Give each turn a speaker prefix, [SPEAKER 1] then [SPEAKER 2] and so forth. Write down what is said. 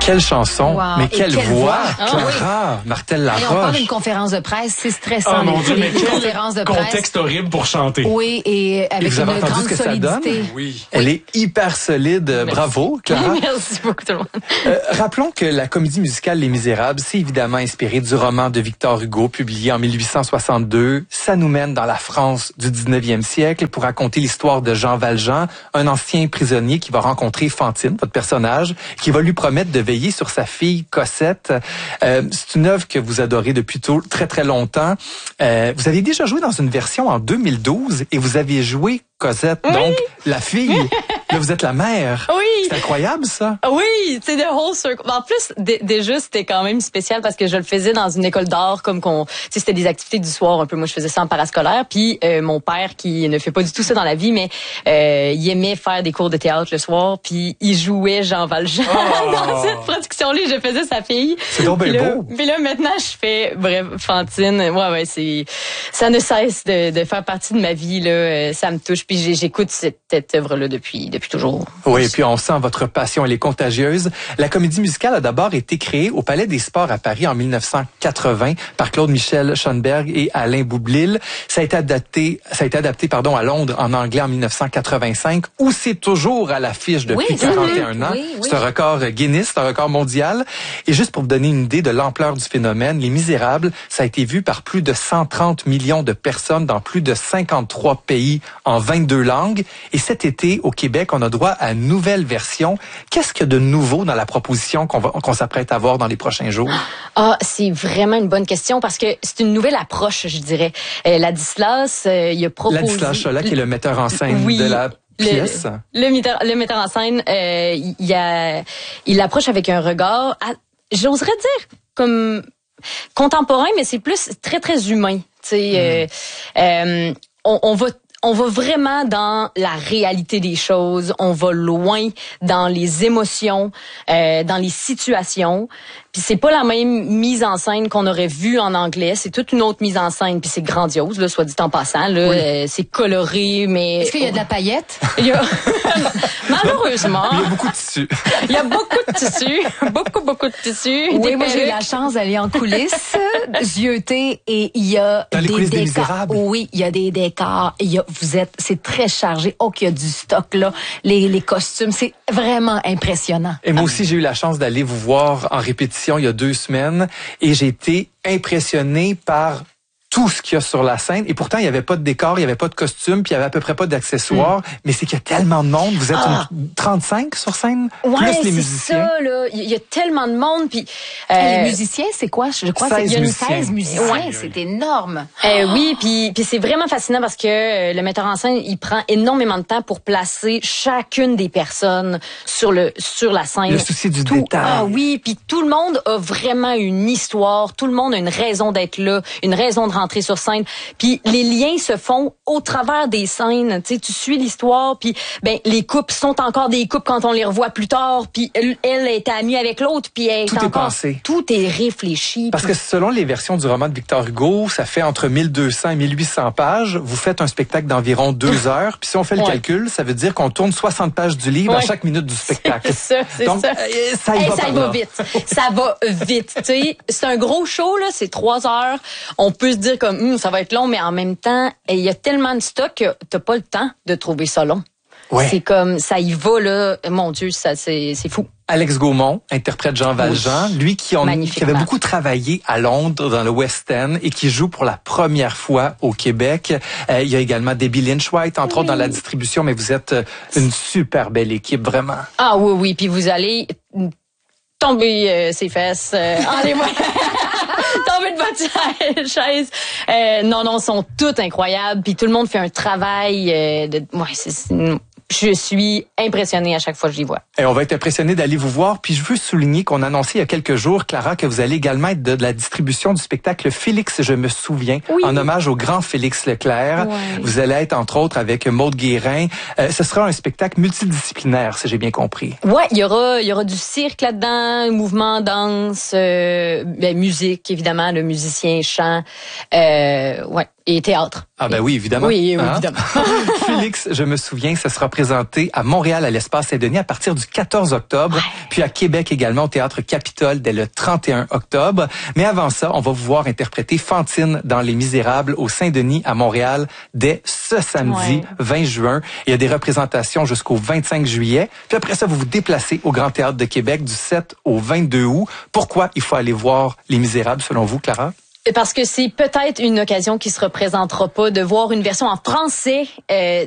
[SPEAKER 1] Quelle chanson,
[SPEAKER 2] wow.
[SPEAKER 1] Mais quelle voix, Clara,
[SPEAKER 2] oui.
[SPEAKER 1] Martel Laroche.
[SPEAKER 2] On parle d'une conférence de presse, c'est stressant.
[SPEAKER 3] Oh mon Dieu, mais
[SPEAKER 2] les conférences de presse.
[SPEAKER 3] Contexte horrible pour chanter.
[SPEAKER 2] Oui, et avec
[SPEAKER 1] vous avez
[SPEAKER 2] une
[SPEAKER 1] entendu
[SPEAKER 2] grande
[SPEAKER 1] ce que ça
[SPEAKER 2] solidité.
[SPEAKER 1] donne?
[SPEAKER 3] Oui.
[SPEAKER 1] Elle est hyper solide.
[SPEAKER 4] Merci.
[SPEAKER 1] Bravo, Clara.
[SPEAKER 4] Merci beaucoup tout le monde.
[SPEAKER 1] Rappelons que la comédie musicale Les Misérables, c'est évidemment inspiré du roman de Victor Hugo, publié en 1862. Ça nous mène dans la France du 19e siècle pour raconter l'histoire de Jean Valjean, un ancien prisonnier qui va rencontrer Fantine, votre personnage, qui va lui promettre de veiller sur sa fille Cosette. C'est une œuvre que vous adorez depuis très très longtemps. Vous avez déjà joué dans une version en 2012 et vous aviez joué Cosette, donc la fille. Là, vous êtes la mère.
[SPEAKER 4] Oui.
[SPEAKER 1] C'est incroyable, ça.
[SPEAKER 4] Oui, c'est the whole circle. En plus, déjà, c'était quand même spécial parce que je le faisais dans une école d'art c'était des activités du soir un peu. Moi, je faisais ça en parascolaire. Puis mon père, qui ne fait pas du tout ça dans la vie, mais il aimait faire des cours de théâtre le soir. Puis il jouait Jean Valjean dans cette production-là. Je faisais sa fille.
[SPEAKER 1] C'est donc bien beau.
[SPEAKER 4] Puis là, maintenant, je fais, bref, Fantine. Ouais, ça ne cesse de faire partie de ma vie, là. Ça me touche. Puis j'écoute cette œuvre-là depuis toujours.
[SPEAKER 1] Oui, et puis on sent votre passion, elle est contagieuse. La comédie musicale a d'abord été créée au Palais des Sports à Paris en 1980 par Claude-Michel Schoenberg et Alain Boublil. Ça a été adapté à Londres en anglais en 1985, où c'est toujours à l'affiche depuis 41 ans. Oui. C'est un record Guinness, c'est un record mondial. Et juste pour vous donner une idée de l'ampleur du phénomène, Les Misérables, ça a été vu par plus de 130 millions de personnes dans plus de 53 pays en 22 langues. Et cet été, au Québec, on a droit à une nouvelle version. Qu'est-ce qu'il y a de nouveau dans la proposition qu'on s'apprête à voir dans les prochains jours?
[SPEAKER 4] C'est vraiment une bonne question parce que c'est une nouvelle approche, je dirais. Ladislas, il a proposé...
[SPEAKER 1] Ladislas Cholat, qui est le metteur en scène de la pièce.
[SPEAKER 4] Le metteur en scène, il approche avec un regard, j'oserais dire, comme contemporain, mais c'est plus très, très humain. On va vraiment dans la réalité des choses, on va loin dans les émotions, dans les situations. Puis c'est pas la même mise en scène qu'on aurait vue en anglais, c'est toute une autre mise en scène, puis c'est grandiose, là, soit dit en passant, là, c'est coloré, mais...
[SPEAKER 2] Est-ce qu'il y a de la paillette?
[SPEAKER 4] Malheureusement.
[SPEAKER 1] Il y a beaucoup de tissu.
[SPEAKER 4] Il y a beaucoup de tissu, beaucoup de tissu.
[SPEAKER 2] Oui, moi j'ai eu la chance d'aller en coulisses, zioter, et il y a
[SPEAKER 1] dans
[SPEAKER 2] des
[SPEAKER 1] coulisses
[SPEAKER 2] décors.
[SPEAKER 1] Des Misérables.
[SPEAKER 2] Oui, il y a des décors. C'est très chargé. Oh, qu'il y a du stock là, les costumes, c'est vraiment impressionnant.
[SPEAKER 1] Et moi aussi, j'ai eu la chance d'aller vous voir en répétition il y a 2 semaines et j'ai été impressionné par tout ce qu'il y a sur la scène. Et pourtant, il n'y avait pas de décor, il n'y avait pas de costume, puis il n'y avait à peu près pas d'accessoires. Mais c'est qu'il y a tellement de monde. Vous êtes 35 sur scène, plus les musiciens.
[SPEAKER 4] Ça, là. Il y a tellement de monde. Puis
[SPEAKER 2] les musiciens, c'est quoi? Je crois qu'il y a 16 musiciens.
[SPEAKER 4] Ouais.
[SPEAKER 2] C'est énorme.
[SPEAKER 4] Oui, puis c'est vraiment fascinant parce que le metteur en scène, il prend énormément de temps pour placer chacune des personnes sur la scène.
[SPEAKER 1] Le souci du détail.
[SPEAKER 4] Ah oui, puis tout le monde a vraiment une histoire. Tout le monde a une raison d'être là, une raison de rentrer sur scène. Puis les liens se font au travers des scènes. Tu sais, tu suis l'histoire, puis les couples sont encore des couples quand on les revoit plus tard. Puis elle était amie avec l'autre, puis elle
[SPEAKER 1] tout est pensé.
[SPEAKER 4] Tout est réfléchi.
[SPEAKER 1] Parce que selon les versions du roman de Victor Hugo, ça fait entre 1200 et 1800 pages. Vous faites un spectacle d'environ 2 heures. Puis si on fait le calcul, ça veut dire qu'on tourne 60 pages du livre à chaque minute du spectacle.
[SPEAKER 4] C'est
[SPEAKER 1] Donc,
[SPEAKER 4] ça.
[SPEAKER 1] Ça va
[SPEAKER 4] vite. Ça va vite. Tu sais, c'est un gros show, là. C'est 3 heures. On peut se dire comme ça va être long, mais en même temps, il y a tellement de stock que t'as pas le temps de trouver ça long.
[SPEAKER 1] Ouais.
[SPEAKER 4] C'est comme ça y va là, mon Dieu, ça c'est fou.
[SPEAKER 1] Alex Gaumont interprète Jean Valjean, lui qui avait beaucoup travaillé à Londres dans le West End et qui joue pour la première fois au Québec. Il y a également Debbie Lynch-White, entre autres dans la distribution, mais vous êtes une super belle équipe, vraiment.
[SPEAKER 4] Ah oui, puis vous allez tomber ses fesses. Allez-moi. Tomber de votre chaise. Non, sont toutes incroyables. Puis tout le monde fait un travail. Je suis impressionnée à chaque fois que j'y vois.
[SPEAKER 1] Et on va être impressionné d'aller vous voir. Puis je veux souligner qu'on a annoncé il y a quelques jours, Clara, que vous allez également être de la distribution du spectacle Félix, je me souviens, en hommage au grand Félix Leclerc. Ouais. Vous allez être, entre autres, avec Maude Guérin. Ce sera un spectacle multidisciplinaire, si j'ai bien compris.
[SPEAKER 4] Ouais, il y aura du cirque là-dedans, mouvement, danse, musique, évidemment, le musicien, chant, et théâtre.
[SPEAKER 1] Ah ben oui, évidemment.
[SPEAKER 4] Oui, évidemment.
[SPEAKER 1] Félix, je me souviens, ce sera présenter à Montréal à l'Espace Saint-Denis à partir du 14 octobre, puis à Québec également au Théâtre Capitole dès le 31 octobre. Mais avant ça, on va vous voir interpréter Fantine dans Les Misérables au Saint-Denis à Montréal dès ce samedi 20 juin. Il y a des représentations jusqu'au 25 juillet. Puis après ça, vous vous déplacez au Grand Théâtre de Québec du 7 au 22 août. Pourquoi il faut aller voir Les Misérables selon vous, Clara?
[SPEAKER 4] Parce que c'est peut-être une occasion qui se représentera pas de voir une version en français